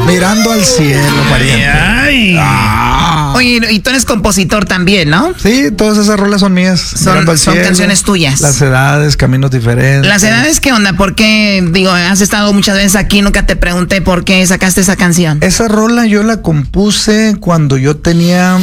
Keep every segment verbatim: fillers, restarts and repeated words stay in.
Mirando al cielo, pariente. Ay, ay. Ah. Oye, y tú eres compositor también, ¿no? Sí, todas esas rolas son mías. Son, son cielo, canciones tuyas. Las edades, caminos diferentes. Las edades, ¿qué onda? ¿Por qué? Digo, has estado muchas veces aquí, nunca te pregunté por qué sacaste esa canción. Esa rola yo la compuse cuando yo tenía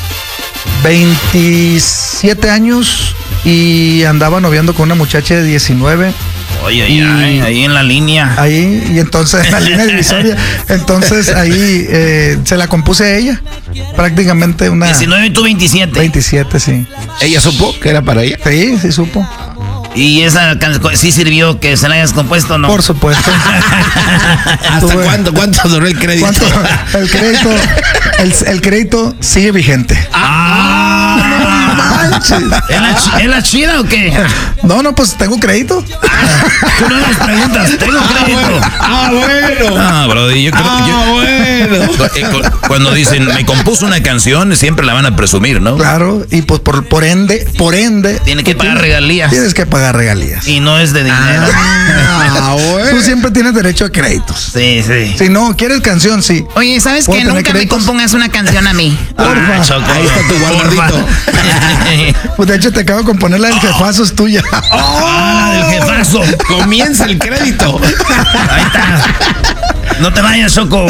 veintisiete años y andaba noviando con una muchacha de diecinueve. Oye, ay, ay, ahí en la línea. Ahí, y entonces, en la línea divisoria. Entonces, ahí eh, se la compuse a ella. Prácticamente una. diecinueve y tú veintisiete. veintisiete, sí. ¿Ella supo que era para ella? Sí, sí supo. ¿Y esa canción sí sirvió que se la hayas compuesto o no? Por supuesto. ¿Hasta Tuve, cuánto, cuánto duró el crédito? ¿cuánto? El crédito, el, el crédito sigue vigente. ¡Ah! No manches. ¿Es la, ¿Es la chida o qué? No, no, pues tengo crédito. Tú no las preguntas, tengo crédito. Ah, bueno. Ah, brody, yo creo ah, yo, bueno. Cuando dicen, me compuso una canción, siempre la van a presumir, ¿no? Claro, y pues por, por ende, por ende. Tiene que pagar regalías. Tienes que pagar regalías. Y no es de dinero. Ah, bueno. Tú siempre tienes derecho a créditos. Sí, sí. Si no, ¿quieres canción? Sí. Oye, ¿sabes qué? Nunca créditos? me compongas una canción a mí. Porfa. Ah, Choco, ahí está tu guardadito. Pues de hecho te acabo de componer la del jefazo, es tuya. Ah, la del jefazo. Comienza el crédito. Ahí está. No te vayas, Choco.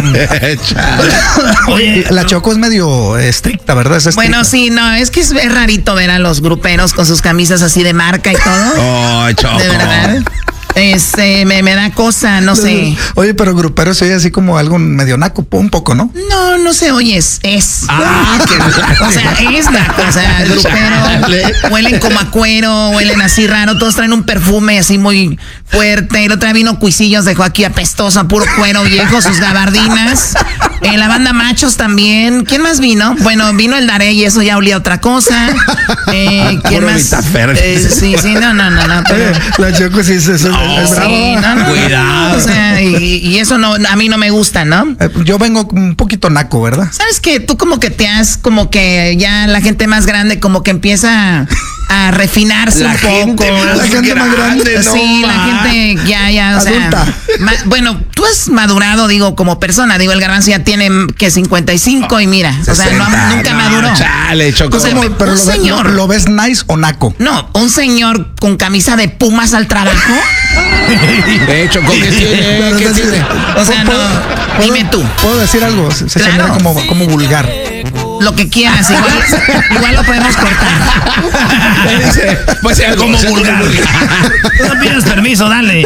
Oye, la Choco es medio estricta, ¿verdad? Es estricta. Bueno, sí, no, es que es rarito ver a los gruperos con sus camisas así de marca y todo. Oh, Choco. De verdad. Este, me, me da cosa, no sé. Oye, pero grupero se oye así como algo medio naco, un poco, ¿no? No, no se oye, es. es. Ah, qué o sea, es naco, o sea, grupero. Huelen como a cuero, huelen así raro. Todos traen un perfume así muy fuerte. El otro día vino Cuisillos, dejó aquí apestoso, puro cuero viejo, sus gabardinas. En eh, la banda Machos también. ¿Quién más vino? Bueno, vino el Daré y eso ya olía a otra cosa. Eh, ¿Quién más? Eh, sí, sí, no, no, no, no. Pero... La Choco sí se eso. No, es bravo. sí, no, no, cuidado. O sea, y, y eso no, a mí no me gusta, ¿no? Eh, yo vengo un poquito naco, ¿verdad? ¿Sabes qué? Tú como que te has, como que ya la gente más grande como que empieza a refinarse la un gente poco. Más la gente más grande, no, sí, la gente ya, ya, o adulta. sea. Ma, bueno, tú has madurado, digo, como persona. Digo, el Garbanzo ya tiene que cincuenta y cinco y mira, sesenta, o sea, no, nunca no, maduró. Chale, Choco. O sea, ¿Cómo? Pero un lo, señor. Lo, ¿Lo ves nice o naco? No, un señor con camisa de Pumas al trabajo. De hecho, ¿con qué tiene? ¿Qué tiene? O sea, no, dime tú. ¿Puedo decir algo? Se, se Claro. mira como, como vulgar. Lo que quieras, igual, igual lo podemos cortar. Pues sea como vulgar. No pidas permiso, dale.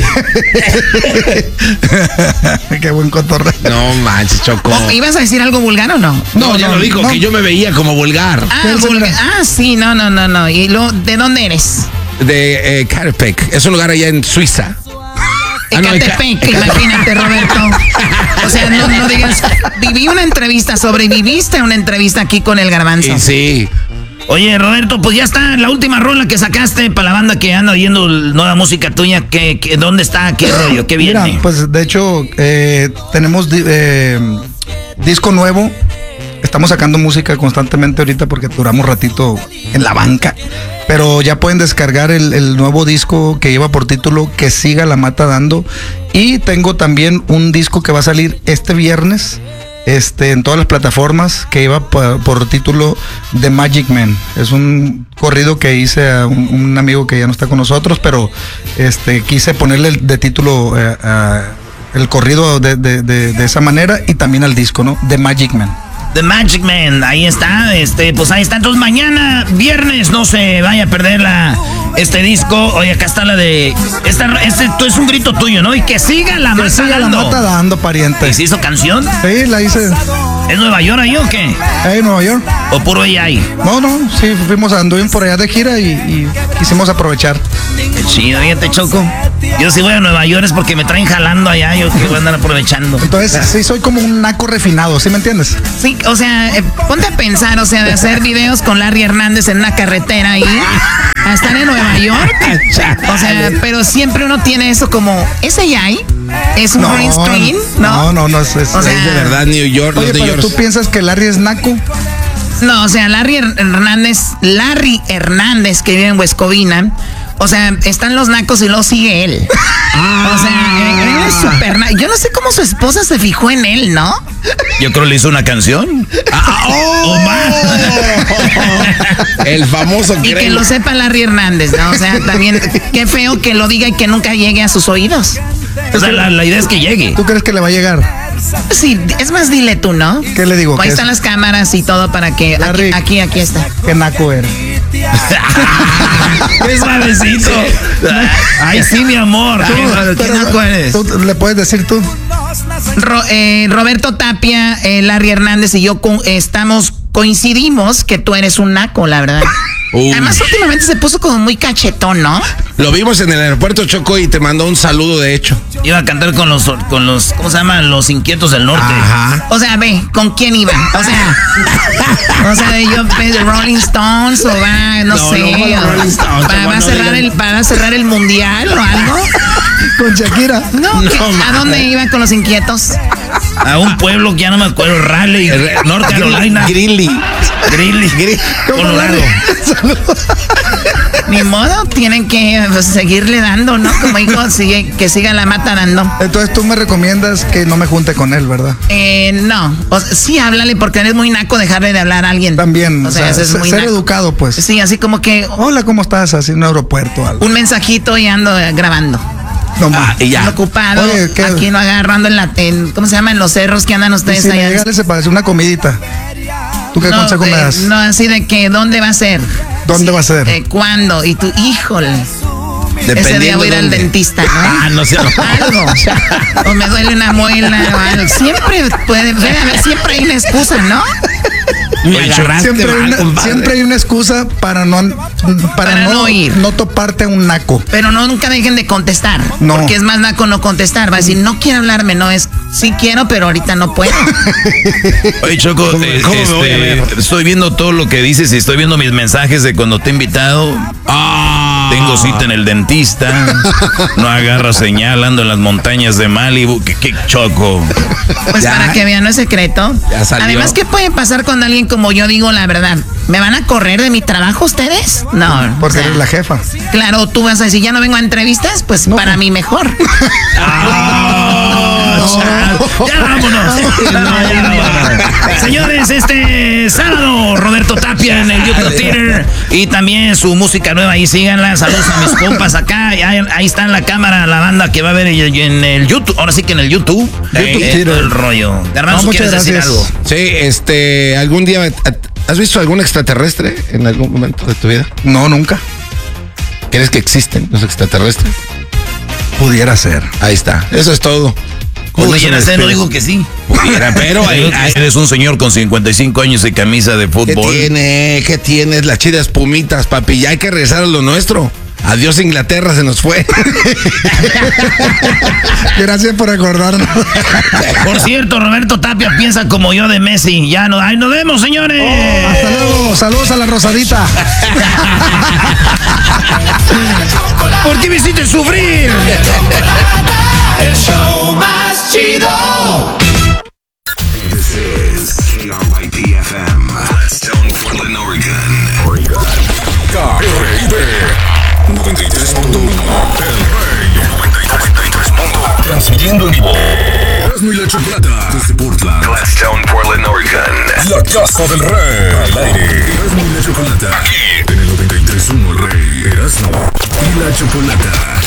Qué buen cotorreo. No manches, Choco. ¿O ¿Ibas a decir algo vulgar o no? No, ya no, lo dijo, no. que yo me veía como vulgar. Ah, ¿Qué es vulgar. vulgar? Ah, sí, no, no, no, no. ¿Y lo, de dónde eres? De eh, Catepec. Es un lugar allá en Suiza. Ah, no, Ecatepec, imagínate, Roberto. O sea, no, no digas, viví una entrevista, sobreviviste una entrevista aquí con el Garbanzo. Y sí. Oye, Roberto, pues ya está la última rola que sacaste para la banda que anda oyendo nueva música tuya. ¿Qué, qué, ¿Dónde está? ¿Qué rollo? ¿Qué viene? Mira, pues de hecho, eh, tenemos eh, disco nuevo. Estamos sacando música constantemente ahorita porque duramos ratito en la banca. Pero ya pueden descargar el, el nuevo disco que lleva por título Que Siga la Mata Dando. Y tengo también un disco que va a salir este viernes este, en todas las plataformas que lleva por, por título The Magic Man. Es un corrido que hice a un, un amigo que ya no está con nosotros, pero este, quise ponerle de título eh, a el corrido de, de, de, de esa manera y también al disco, ¿no? The Magic Man. The Magic Man, ahí está, este, pues ahí está. Entonces mañana, viernes, no se vaya a perder la, este disco. Oye, acá está la de, esta, este es un grito tuyo, ¿no? Y que siga la Que mata siga dando. la mata dando, pariente. ¿Y se hizo canción? Sí, la hice. ¿Es Nueva York ahí o qué? ¿Eh, Nueva York? ¿O puro ella ahí? No, no, sí, fuimos a anduvimos por allá de gira y, y quisimos aprovechar. Qué chido, fíjate, Choco. Yo si voy a Nueva York es porque me traen jalando allá, yo que voy a andar aprovechando. Entonces, sí, soy como un naco refinado, ¿sí me entiendes? Sí, o sea, eh, ponte a pensar, o sea, de hacer videos con Larry Hernández en una carretera ahí, a estar en Nueva York. O sea, pero siempre uno tiene eso como, ¿es allá ahí? ¿Es un green screen? No, No, no, no, es, es, O sea, Es de verdad, New York, Oye, los New pero York. tú piensas que Larry es naco. No, o sea, Larry Hernández, Larry Hernández, que vive en Huescovina, O sea, están los nacos y luego sigue él. Ah. O sea, él es súper naco. Yo no sé cómo su esposa se fijó en él, ¿no? Yo creo que le hizo una canción. Ah, oh, o más. El famoso Y que lo sepa Larry Hernández, ¿no? O sea, también, qué feo que lo diga y que nunca llegue a sus oídos. O sea, la, la idea es que llegue. ¿Tú crees que le va a llegar? Sí, es más, dile tú, ¿no? ¿Qué le digo? Ahí están es? Las cámaras y todo para que... Larry, aquí, aquí, aquí está. Qué naco eres. Qué suavecito. Ay, sí, mi amor. Tú, ¿Qué naco eres? ¿Tú le puedes decir tú? Ro, eh, Roberto Tapia, eh, Larry Hernández y yo con, eh, estamos, coincidimos que tú eres un naco, la verdad. Uh. Además, últimamente se puso como muy cachetón, ¿no? Lo vimos en el aeropuerto, Choco, y te mandó un saludo, de hecho. Iba a cantar con los, con los, ¿cómo se llaman? Los Inquietos del Norte. Ajá. O sea, ve, ¿con quién iba? O sea, o sea, yo, Rolling Stones, o va, no, no sé. No, Stones, para, va a cerrar el, para cerrar el mundial o algo. Con Shakira. No, no ¿a dónde iba con los Inquietos? A un pueblo que ya no me acuerdo, Raleigh, North Carolina. Greeley. Greeley. Colorado. Ni modo, tienen que pues, seguirle dando, ¿no? Como hijo, sigue, que siga la mata dando. Entonces tú me recomiendas que no me junte con él, ¿verdad? Eh, no. O, sí, háblale porque eres muy naco dejarle de hablar a alguien. También, o sea, o sea es muy ser naco. Educado, pues. Sí, así como que... Hola, ¿cómo estás? Así en un aeropuerto. Algo. Un mensajito y ando grabando. No más. Ah, y ya. Ocupado. Oye, ¿qué? Aquí no agarrando en la... En, ¿cómo se llama? En los cerros que andan ustedes si allá. Si me se parece una comidita. ¿Tú qué no, consejo eh, me das? No, así de que, ¿dónde va a ser? ¿Dónde sí, va a ser? Eh, ¿Cuándo? Y tú, híjole. Ese día voy a ir al dentista, ¿no? Ah, no sé. Algo. O me duele una muela o algo. Siempre puede, debe haber, siempre hay una excusa, ¿no? Oye, siempre, hay una, siempre hay una excusa para no para, para no, no ir. No toparte a un naco. Pero no, nunca dejen de contestar. No. Porque es más naco no contestar. Va a decir, no quiere hablarme, no es, sí quiero, pero ahorita no puedo. Oye, Choco, ¿Cómo, eh, cómo este, me voy a ver? Estoy viendo todo lo que dices y estoy viendo mis mensajes de cuando te he invitado. Ah, tengo cita en el dentista. No agarra señal, ando en las montañas de Malibu. ¿Qué, qué Choco? Pues ya, para que vean, no es secreto. Además, ¿qué puede pasar con alguien como yo digo la verdad? ¿Me van a correr de mi trabajo ustedes? No. Porque o sea, eres la jefa. Claro, tú vas a decir, ya no vengo a entrevistas, pues no, para mí mejor. Ah, no. Ya vámonos. No, ya vámonos. Señores, este sábado, Roberto Tapia en el YouTube Theater y también su música nueva, ahí síganla. Saludos a mis compas acá. Ahí, ahí está en la cámara la banda que va a ver en el YouTube. Ahora sí que en el YouTube. YouTube eh, el rollo. Garbanzo, no, ¿quieres decir algo? Sí, este, algún día, ¿has visto algún extraterrestre en algún momento de tu vida? No, nunca. ¿Crees que existen los extraterrestres? Pudiera ser. Ahí está, eso es todo. Pudiera ser, no digo que sí. Pudiera, pero ahí, ahí, eres un señor con cincuenta y cinco años y camisa de fútbol. ¿Qué tiene? ¿Qué tienes? Las chidas pumitas, papi. Ya hay que regresar a lo nuestro. Adiós, Inglaterra, se nos fue. Gracias por acordarnos. Por cierto, Roberto Tapia piensa como yo de Messi. Ya no, ahí nos vemos, señores. Oh, hasta luego. Saludos a la Rosadita. ¿Por qué me hiciste sufrir? El show más chido. This is K R Y P F M, Gladstone, Portland, Oregon. Oregon. K R I P noventa y tres punto uno. El Rey noventa y tres punto uno. Transmitiendo en vivo. Erasmo y la Chocolata desde Portland, Gladstone, Portland, Oregon. La Casa del Rey al aire. Erasmo y la Chocolata aquí en el noventa y tres punto uno. El Rey, Erasmo y la Chocolata.